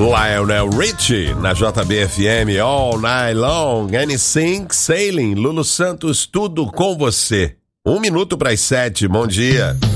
Lionel Richie na JBFM All Night Long, N-Sync, Sailing, Lulu Santos, tudo com você. 1 minuto para as 7, bom dia.